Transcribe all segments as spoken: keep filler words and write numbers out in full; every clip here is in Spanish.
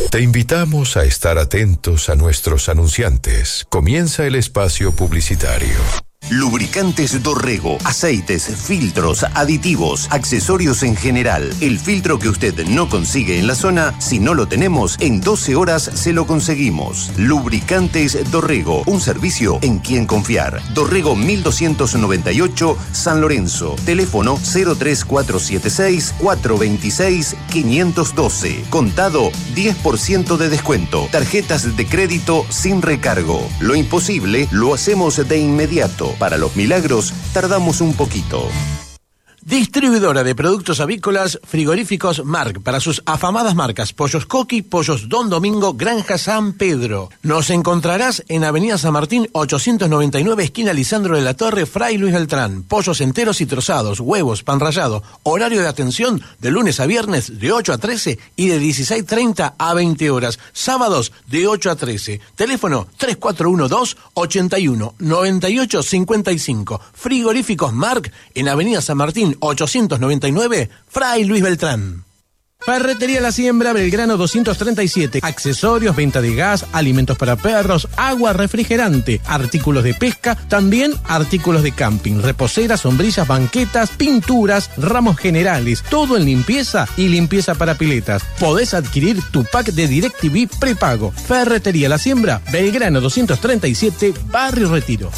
Te invitamos a estar atentos a nuestros anunciantes. Comienza el espacio publicitario. Lubricantes Dorrego, aceites, filtros, aditivos, accesorios en general. El filtro que usted no consigue en la zona, si no lo tenemos, en doce horas se lo conseguimos. Lubricantes Dorrego, un servicio en quien confiar. Dorrego mil doscientos noventa y ocho, San Lorenzo. Teléfono cero tres cuatro siete seis, cuatro dos seis, cinco uno dos. Contado, diez por ciento de descuento. Tarjetas de crédito sin recargo. Lo imposible lo hacemos de inmediato. Para los milagros, tardamos un poquito. Distribuidora de productos avícolas, frigoríficos Marc, para sus afamadas marcas Pollos Coqui, Pollos Don Domingo, Granja San Pedro. Nos encontrarás en Avenida San Martín ochocientos noventa y nueve, esquina Lisandro de la Torre, Fray Luis Beltrán. Pollos enteros y trozados, huevos, pan rallado. Horario de atención de lunes a viernes de ocho a trece y de dieciséis treinta a veinte horas. Sábados de ocho a trece. Teléfono tres cuatro uno dos, ochenta y uno, noventa y ocho cincuenta y cinco. Frigoríficos Marc en Avenida San Martín ochocientos noventa y nueve, Fray Luis Beltrán. Ferretería La Siembra, Belgrano doscientos treinta y siete. Accesorios, venta de gas, alimentos para perros, agua refrigerante, artículos de pesca, también artículos de camping, reposeras, sombrillas, banquetas, pinturas, ramos generales, todo en limpieza y limpieza para piletas. Podés adquirir tu pack de DirecTV prepago. Ferretería La Siembra, Belgrano doscientos treinta y siete, Barrio Retiro.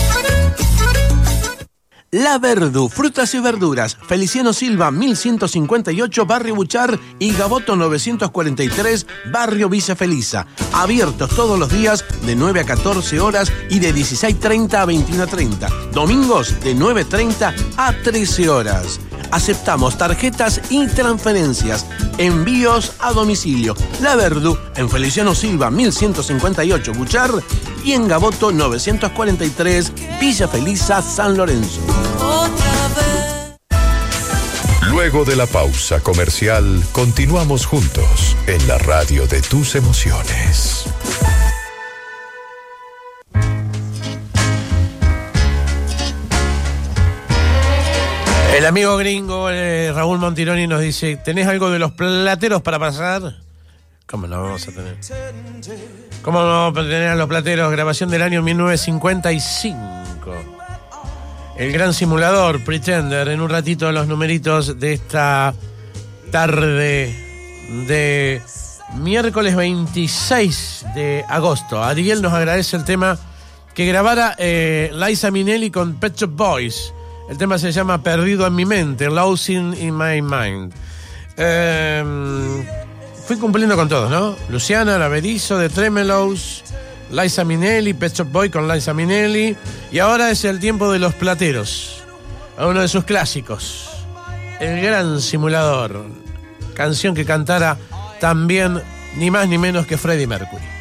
La Verdu, frutas y verduras, Feliciano Silva mil ciento cincuenta y ocho, Barrio Buchar, y Gaboto novecientos cuarenta y tres, Barrio Villa Felisa. Abiertos todos los días de nueve a catorce horas y de dieciséis treinta a veintiuno treinta. Domingos de nueve treinta a trece horas. Aceptamos tarjetas y transferencias. Envíos a domicilio. La Verdu, en Feliciano Silva mil ciento cincuenta y ocho, Buchar, y en Gaboto novecientos cuarenta y tres, Villa Felisa, San Lorenzo. Luego de la pausa comercial, continuamos juntos en la radio de tus emociones. El amigo gringo eh, Raúl Montironi nos dice: ¿tenés algo de los plateros para pasar? ¿Cómo no vamos a tener? ¿Cómo no vamos a tener a los plateros? Grabación del año mil novecientos cincuenta y cinco. El gran simulador, Pretender, en un ratito los numeritos de esta tarde de miércoles veintiséis de agosto. Ariel nos agradece el tema que grabara eh, Liza Minnelli con Pet Shop Boys. El tema se llama Perdido en mi mente, Losing in my mind. Eh, fui cumpliendo con todos, ¿no? Luciana Laverizo de Tremelows, Liza Minnelli, Pet Shop Boy con Liza Minnelli. Y ahora es el tiempo de los plateros, a uno de sus clásicos, El gran simulador. Canción que cantara también ni más ni menos que Freddie Mercury.